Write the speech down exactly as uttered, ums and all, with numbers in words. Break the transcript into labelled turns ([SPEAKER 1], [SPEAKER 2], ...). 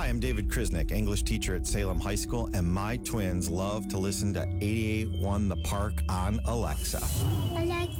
[SPEAKER 1] Hi, I'm David Krisnick, English teacher at Salem High School, and my twins love to listen to eighty-eight point one The Park on Alexa.
[SPEAKER 2] Alexa,